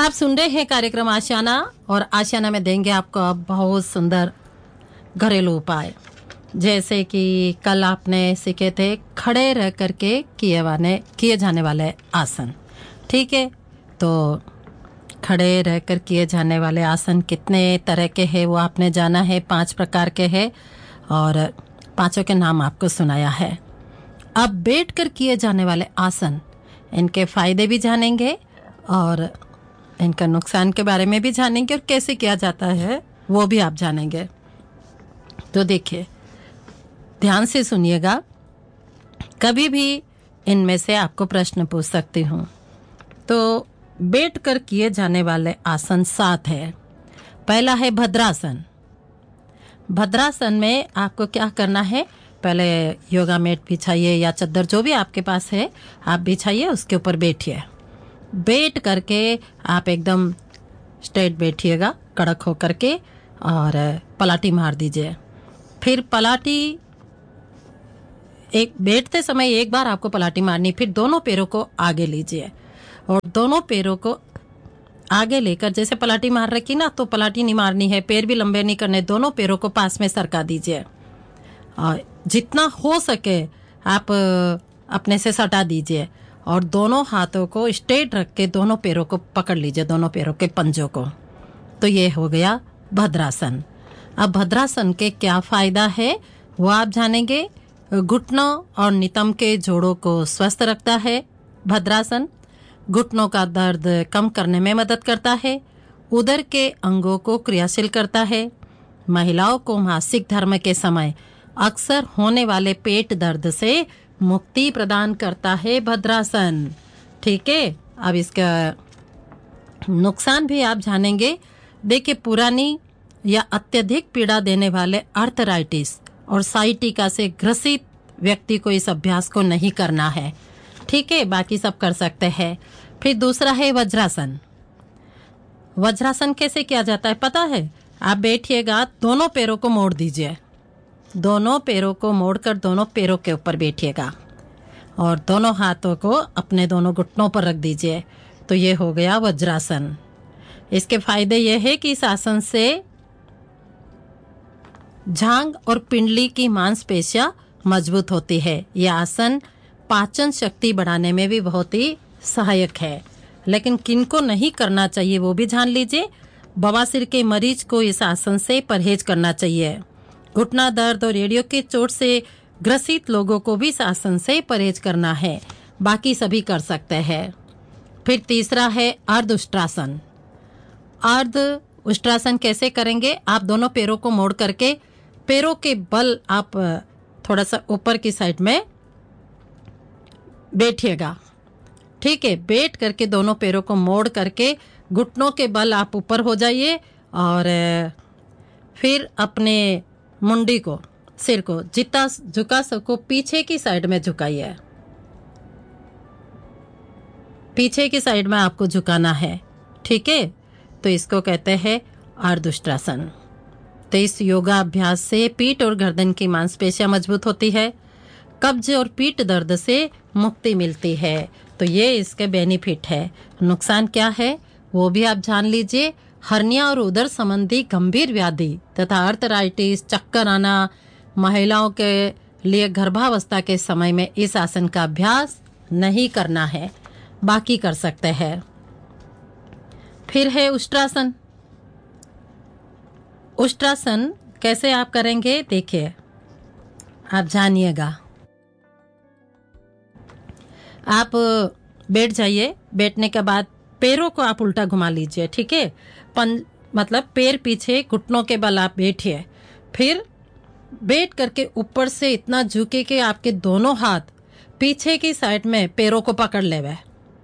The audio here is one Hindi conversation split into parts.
आप सुन रहे हैं कार्यक्रम आशियाना और आशियाना में देंगे आपको अब बहुत सुंदर घरेलू उपाय, जैसे कि कल आपने सीखे थे खड़े रह करके किए जाने वाले आसन। ठीक है, तो खड़े रहकर किए जाने वाले आसन कितने तरह के हैं वो आपने जाना है। 5 प्रकार के हैं और 5 के नाम आपको सुनाया है। अब बैठकर किए जाने वाले आसन, इनके फायदे भी जानेंगे और इनका नुकसान के बारे में भी जानेंगे और कैसे किया जाता है वो भी आप जानेंगे। तो देखिए, ध्यान से सुनिएगा, कभी भी इनमें से आपको प्रश्न पूछ सकती हूँ। तो बैठकर किए जाने वाले आसन 7 है। पहला है भद्रासन। भद्रासन में आपको क्या करना है, पहले योगा मैट बिछाइए या चद्दर जो भी आपके पास है आप बिछाइए, उसके ऊपर बैठिए। बैठ करके आप एकदम स्ट्रेट बैठिएगा, कड़क हो करके, और पलाटी मार दीजिए। फिर पलाटी बैठते समय एक बार आपको पलाटी मारनी, फिर दोनों पैरों को आगे लीजिए और दोनों पैरों को आगे लेकर, जैसे पलाटी मार रखी ना, तो पलाटी नहीं मारनी है, पैर भी लंबे नहीं करने, दोनों पैरों को पास में सरका दीजिए और जितना हो सके आप अपने से सटा दीजिए और दोनों हाथों को स्ट्रेट रख के दोनों पैरों को पकड़ लीजिए, दोनों पैरों के पंजों को। तो ये हो गया भद्रासन। अब भद्रासन के क्या फायदा है वो आप जानेंगे। घुटनों और नितंब के जोड़ों को स्वस्थ रखता है भद्रासन। घुटनों का दर्द कम करने में मदद करता है। उदर के अंगों को क्रियाशील करता है। महिलाओं को मासिक धर्म के समय अक्सर होने वाले पेट दर्द से मुक्ति प्रदान करता है भद्रासन। ठीक है, अब इसका नुकसान भी आप जानेंगे। देखिए, पुरानी या अत्यधिक पीड़ा देने वाले आर्थराइटिस और साइटिका से ग्रसित व्यक्ति को इस अभ्यास को नहीं करना है। ठीक है, बाकी सब कर सकते हैं। फिर दूसरा है वज्रासन। वज्रासन कैसे किया जाता है पता है? आप बैठिएगा, दोनों पैरों को मोड़ दीजिए, दोनों पैरों को मोड़कर दोनों पैरों के ऊपर बैठिएगा और दोनों हाथों को अपने दोनों घुटनों पर रख दीजिए। तो ये हो गया वज्रासन। इसके फायदे ये है कि इस आसन से जांघ और पिंडली की मांसपेशियां मजबूत होती है। यह आसन पाचन शक्ति बढ़ाने में भी बहुत ही सहायक है। लेकिन किनको नहीं करना चाहिए वो भी जान लीजिए। बवासीर के मरीज को इस आसन से परहेज करना चाहिए। घुटना दर्द और रीढ़ों की चोट से ग्रसित लोगों को भी इस आसन से परहेज करना है, बाकी सभी कर सकते हैं। फिर तीसरा है अर्ध उष्ट्रासन। अर्ध उष्ट्रासन कैसे करेंगे? आप दोनों पैरों को मोड़ करके पैरों के बल आप थोड़ा सा ऊपर की साइड में बैठिएगा। ठीक है, बैठ करके दोनों पैरों को मोड़ करके घुटनों के बल आप ऊपर हो जाइए और फिर अपने मुंडी को, सिर को जितना झुका सको पीछे की साइड में झुकाइए। पीछे की साइड में आपको झुकाना है। ठीक है, तो इसको कहते हैं अर्धउष्ट्रासन। तो इस योगा अभ्यास से पीठ और गर्दन की मांसपेशियां मजबूत होती है। कब्ज और पीठ दर्द से मुक्ति मिलती है। तो ये इसके बेनिफिट है। नुकसान क्या है वो भी आप जान लीजिए। हर्निया और उदर संबंधी गंभीर व्याधि तथा आर्थराइटिस, चक्कर आना, महिलाओं के लिए गर्भावस्था के समय में इस आसन का अभ्यास नहीं करना है, बाकी कर सकते हैं। फिर है उष्ट्रासन। उष्ट्रासन कैसे आप करेंगे देखिए, आप जानिएगा। आप बैठ जाइए, बैठने के बाद पैरों को आप उल्टा घुमा लीजिए। ठीक है, मतलब पैर पीछे, घुटनों के बल आप बैठिए। फिर बैठ करके ऊपर से इतना झुके कि आपके दोनों हाथ पीछे की साइड में पैरों को पकड़ लेवे।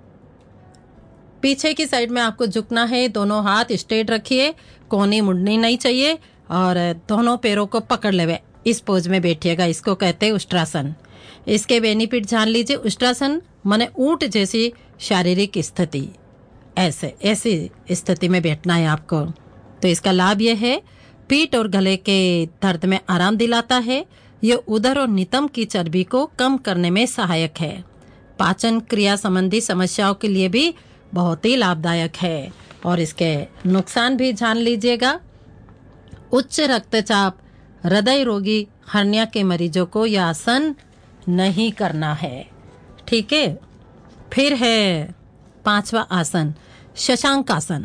पीछे की साइड में आपको झुकना है, दोनों हाथ स्ट्रेट रखिए, कोहनी मुड़नी नहीं चाहिए और दोनों पैरों को पकड़ लेवे। इस पोज में बैठिएगा, इसको कहते हैं उष्ट्रासन। इसके बेनिफिट जान लीजिए। उष्ट्रासन माने ऊंट जैसी शारीरिक स्थिति, ऐसी स्थिति में बैठना है आपको। तो इसका लाभ यह है, पीठ और गले के दर्द में आराम दिलाता है। यह उदर और नितंब की चर्बी को कम करने में सहायक है। पाचन क्रिया संबंधी समस्याओं के लिए भी बहुत ही लाभदायक है। और इसके नुकसान भी जान लीजिएगा। उच्च रक्तचाप, हृदय रोगी, हर्निया के मरीजों को यह आसन नहीं करना है। ठीक है। फिर है 5वां आसन, शशांक आसन।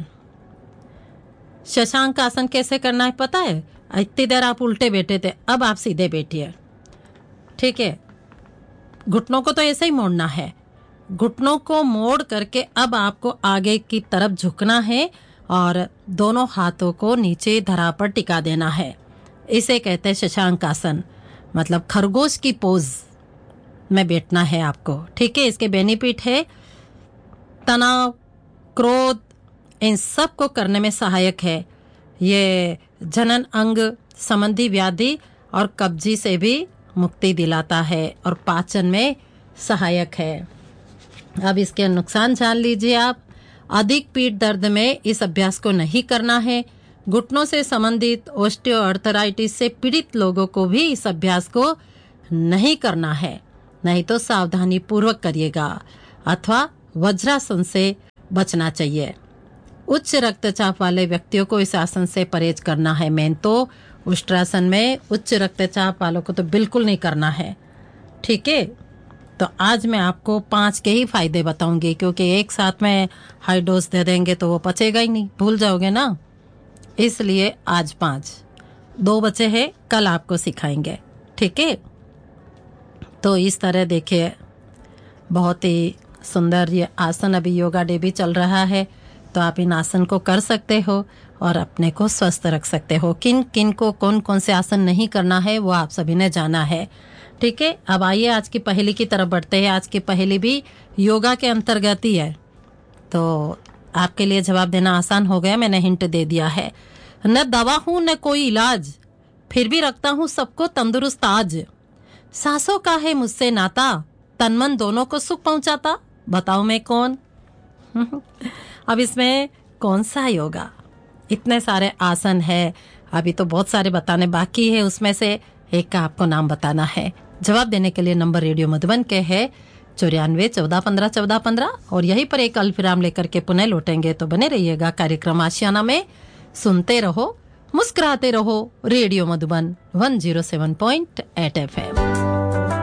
शशांक आसन कैसे करना है पता है? इतनी देर आप उल्टे बैठे थे, अब आप सीधे बैठिए। ठीक है। घुटनों को तो ऐसे ही मोड़ना है। घुटनों को मोड़ करके अब आपको आगे की तरफ झुकना है और दोनों हाथों को नीचे धरा पर टिका देना है। इसे कहते हैं शशांक आसन, मतलब खरगोश की पोज में बैठना है आपको। ठीक है। इसके बेनिफिट है तनाव, क्रोध, इन सब को करने में सहायक है। ये जनन अंग संबंधी व्याधि और कब्जी से भी मुक्ति दिलाता है और पाचन में सहायक है। अब इसके नुकसान जान लीजिए आप। अधिक पीठ दर्द में इस अभ्यास को नहीं करना है। घुटनों से संबंधित ऑस्टियोआर्थराइटिस से पीड़ित लोगों को भी इस अभ्यास को नहीं करना है, नहीं तो सावधानी पूर्वक करिएगा अथवा वज्रासन से बचना चाहिए। उच्च रक्तचाप वाले व्यक्तियों को इस आसन से परहेज करना है। मेन तो उष्ट्रासन में उच्च रक्तचाप वालों को तो बिल्कुल नहीं करना है। ठीक है। तो आज मैं आपको 5 के ही फायदे बताऊंगी, क्योंकि एक साथ में हाई डोज दे देंगे तो वो पचेगा ही नहीं, भूल जाओगे ना। इसलिए आज 5, 2 बचे हैं, कल आपको सिखाएंगे। ठीक है। तो इस तरह देखिए, बहुत ही सुंदर ये आसन। अभी योगा डे भी चल रहा है, तो आप इन आसन को कर सकते हो और अपने को स्वस्थ रख सकते हो। किन किन को कौन कौन से आसन नहीं करना है वो आप सभी ने जाना है। ठीक है। अब आइए आज की पहेली की तरफ बढ़ते हैं। आज की पहेली भी योगा के अंतर्गत ही है, तो आपके लिए जवाब देना आसान हो गया। मैंने हिंट दे दिया है। न दवा हूं न कोई इलाज, फिर भी रखता हूं सबको तंदुरुस्त आज। सांसों का है मुझसे नाता, तन मन दोनों को सुख पहुंचाता। बताओ मैं कौन? अब इसमें कौन सा योगा? इतने सारे आसन है, अभी तो बहुत सारे बताने बाकी है। उसमें से एक का आपको नाम बताना है। जवाब देने के लिए नंबर रेडियो मधुबन के है 94 14 15 14 15 और यहीं पर एक अल्पविराम लेकर के पुनः लौटेंगे। तो बने रहिएगा कार्यक्रम आशियाना में। सुनते रहो, मुस्कुराते रहो। Radio Madhuban 107.8 FM।